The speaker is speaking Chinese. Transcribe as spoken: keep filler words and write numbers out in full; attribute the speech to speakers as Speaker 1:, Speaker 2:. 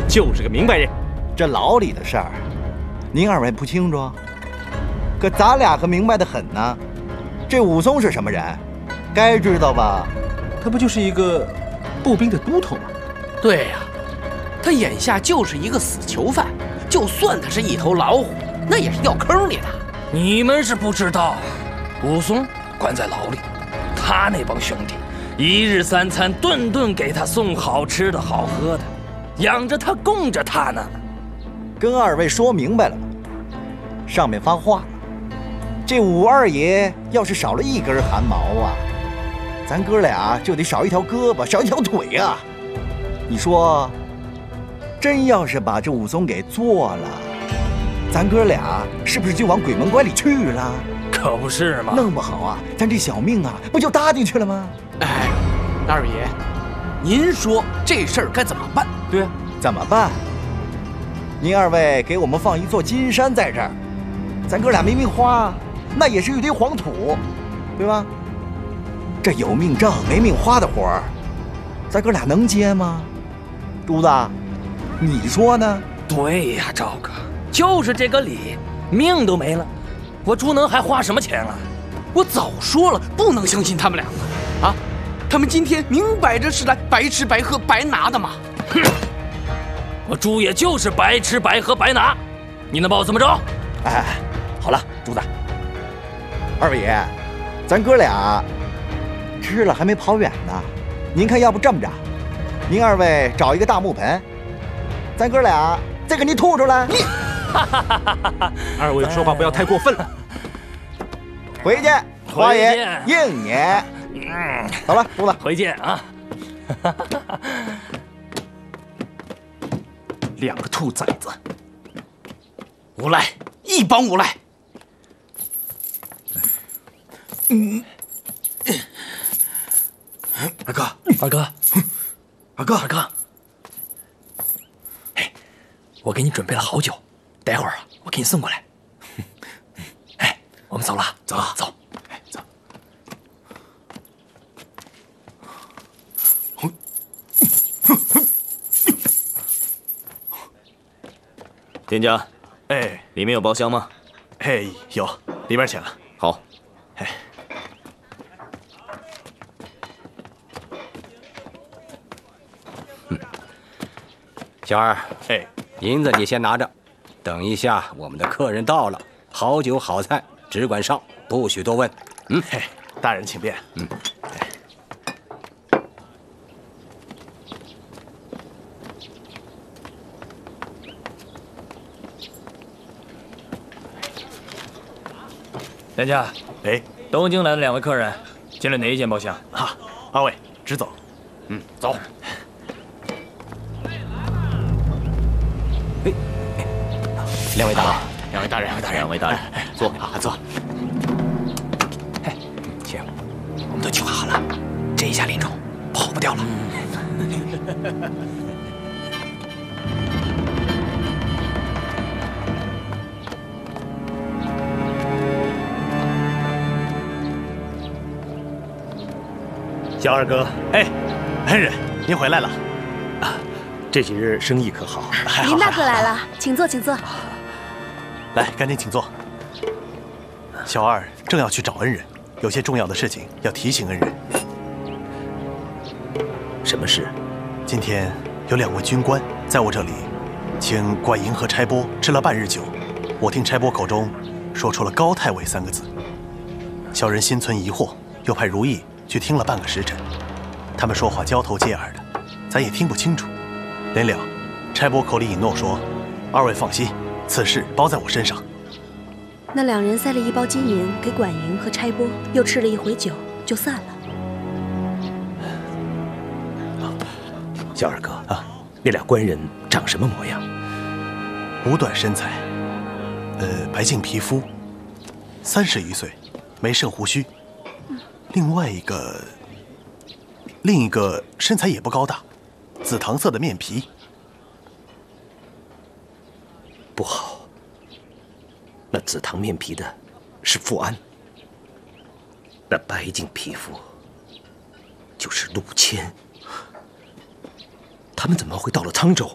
Speaker 1: 就是个明白人。
Speaker 2: 这牢里的事儿，您二位不清楚，可咱俩可明白的很呢。这武松是什么人，该知道吧？
Speaker 1: 他不就是一个步兵的都头吗？
Speaker 3: 对呀、啊，他眼下就是一个死囚犯，就算他是一头老虎，那也是掉坑里的。
Speaker 4: 你们是不知道，武松关在牢里，他那帮兄弟一日三餐，顿顿给他送好吃的好喝的，养着他，供着他呢。
Speaker 2: 跟二位说明白了吗？上面发话了，这武二爷要是少了一根汗毛啊，咱哥俩就得少一条胳膊，少一条腿啊！你说，真要是把这武松给做了，咱哥俩是不是就往鬼门关里去了？
Speaker 4: 可不是嘛！
Speaker 2: 弄不好啊，咱这小命啊，不就搭进去了吗？
Speaker 3: 哎，二爷，您说这事儿该怎么办？
Speaker 2: 对啊，怎么办？您二位给我们放一座金山在这儿，咱哥俩没命花，那也是一堆黄土，对吧？这有命挣没命花的活儿，咱哥俩能接吗？珠子，你说呢？
Speaker 4: 对呀，赵哥，就是这个理，命都没了，我朱能还花什么钱啊？
Speaker 3: 我早说了，不能相信他们两个啊！他们今天明摆着是来白吃白喝白拿的嘛！
Speaker 4: 哼，我朱也就是白吃白喝白拿，你能把我怎么着？
Speaker 2: 哎，好了，珠子，二位爷，咱哥俩吃了还没跑远呢，您看要不这么着，您二位找一个大木盆，咱哥俩再给您吐出来。
Speaker 1: 二位说话不要太过分了。
Speaker 2: 回去，花爷应你。
Speaker 4: 嗯，
Speaker 2: 走了，珠子，
Speaker 4: 回见啊。
Speaker 1: 两个兔崽子，
Speaker 3: 无赖，一帮无赖。
Speaker 1: 嗯，二哥，
Speaker 4: 二哥，
Speaker 1: 二哥，
Speaker 4: 二哥，哎，我给你准备了好酒，待会儿啊，我给你送过来。哎，我们走了，
Speaker 1: 走了，
Speaker 4: 走，
Speaker 1: 哎，走。
Speaker 5: 店家，
Speaker 1: 哎，
Speaker 5: 里面有包厢吗？
Speaker 1: 哎，有，里边请。
Speaker 5: 好。
Speaker 1: 哎，
Speaker 6: 嗯，小二，
Speaker 1: 哎，
Speaker 6: 银子你先拿着，等一下我们的客人到了，好酒好菜只管上，不许多问。
Speaker 1: 嗯，嘿，大人请便。
Speaker 6: 嗯。
Speaker 4: 店家，
Speaker 1: 哎，
Speaker 4: 东京来的两位客人，进了哪一间包厢？
Speaker 1: 啊，二位直走。
Speaker 4: 嗯，走。
Speaker 6: 哎，两位大人，
Speaker 4: 两位大人，两位大人，
Speaker 5: 两位大人，坐
Speaker 4: 啊，坐。
Speaker 6: 哎，请，我们都计划好了，这一下林冲跑不掉了。
Speaker 1: 小二哥，哎，恩人，您回来了。啊，这几日生意可好？还好。
Speaker 7: 林大哥来了，请坐，请坐。
Speaker 1: 来，赶紧请坐。小二正要去找恩人，有些重要的事情要提醒恩人。
Speaker 5: 什么事？
Speaker 1: 今天有两位军官在我这里，请管营和差拨吃了半日酒。我听差拨口中说出了高太尉三个字，小人心存疑惑，又派如意去听了半个时辰，他们说话交头接耳的，咱也听不清楚。临了，差拨口里允诺说：“二位放心，此事包在我身上。”
Speaker 7: 那两人塞了一包金银给管营和差拨，又吃了一回酒，就散了。
Speaker 5: 小二哥啊，那俩官人长什么模样？
Speaker 1: 五短身材，呃，白净皮肤，三十余岁，没剩胡须。另外一个，另一个身材也不高大，紫糖色的面皮。
Speaker 5: 不好，那紫糖面皮的是富安，那白净皮肤就是陆谦。他们怎么会到了沧州？